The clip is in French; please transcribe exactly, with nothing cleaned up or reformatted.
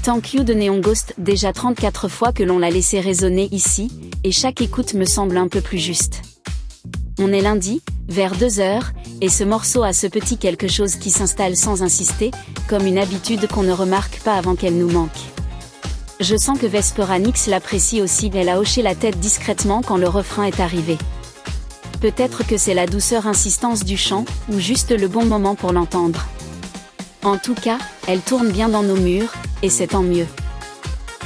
Thank You de Neon Ghost, déjà trente-quatre fois que l'on l'a laissé résonner ici, et chaque écoute me semble un peu plus juste. On est lundi, vers deux heures, et ce morceau a ce petit quelque chose qui s'installe sans insister, comme une habitude qu'on ne remarque pas avant qu'elle nous manque. Je sens que Vesperanix l'apprécie aussi, elle a hoché la tête discrètement quand le refrain est arrivé. Peut-être que c'est la douceur insistance du chant, ou juste le bon moment pour l'entendre. En tout cas, elle tourne bien dans nos murs, et c'est tant mieux.